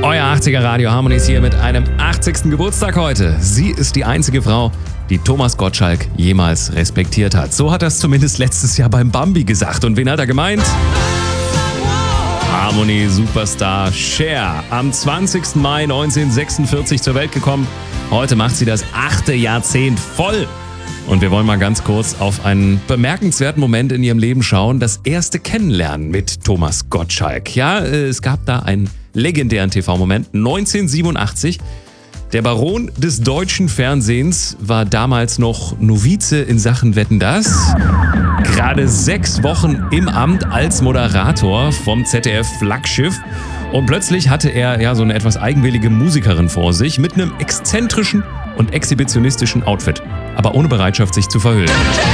Euer 80er Radio Harmony ist hier mit einem 80. Geburtstag heute. Sie ist die einzige Frau, die Thomas Gottschalk jemals respektiert hat. So hat er es zumindest letztes Jahr beim Bambi gesagt. Und wen hat er gemeint? Harmony Superstar Cher. Am 20. Mai 1946 zur Welt gekommen. Heute macht sie das 8. Jahrzehnt voll. Und wir wollen mal ganz kurz auf einen bemerkenswerten Moment in ihrem Leben schauen. Das erste Kennenlernen mit Thomas Gottschalk. Ja, es gab da einen legendären TV-Moment. 1987. Der Baron des deutschen Fernsehens war damals noch Novize in Sachen Wetten, dass? Gerade 6 Wochen im Amt als Moderator vom ZDF-Flaggschiff. Und plötzlich hatte er ja so eine etwas eigenwillige Musikerin vor sich mit einem exzentrischen und exhibitionistischen Outfit, aber ohne Bereitschaft, sich zu verhüllen.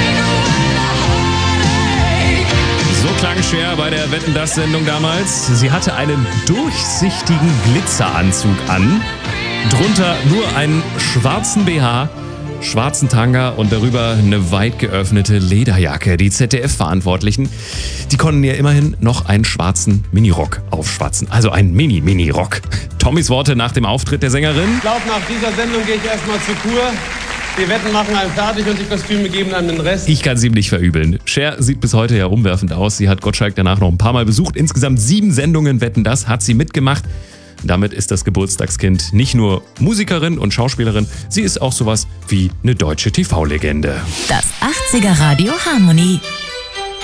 So klang Cher bei der Wetten, dass Sendung damals. Sie hatte einen durchsichtigen Glitzeranzug an, drunter nur einen schwarzen BH, schwarzen Tanga und darüber eine weit geöffnete Lederjacke. Die ZDF-Verantwortlichen, die konnten ihr immerhin noch einen schwarzen Minirock aufschwatzen. Also ein Mini-Rock. Tommys Worte nach dem Auftritt der Sängerin. Ich glaube, nach dieser Sendung gehe ich erstmal zur Kur. Die Wetten machen einen fertig und die Kostüme geben dann den Rest. Ich kann es ihm nicht verübeln. Cher sieht bis heute ja umwerfend aus. Sie hat Gottschalk danach noch ein paar Mal besucht. Insgesamt 7 Sendungen Wetten, das hat sie mitgemacht. Damit ist das Geburtstagskind nicht nur Musikerin und Schauspielerin, sie ist auch sowas wie eine deutsche TV-Legende. Das 80er Radio Harmony.